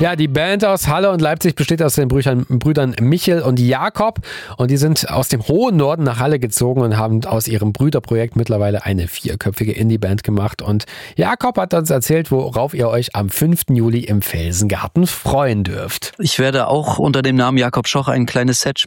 Ja, die Band aus Halle und Leipzig besteht aus den Brüdern Michel und Jakob. Und die sind aus dem hohen Norden nach Halle gezogen und haben aus ihrem Brüderprojekt mittlerweile eine 4-köpfige Indie-Band gemacht. Und Jakob hat uns erzählt, worauf ihr euch am 5. Juli im Felsengarten freuen dürft. Ich werde auch unter dem Namen Jakob Schoch ein kleines Set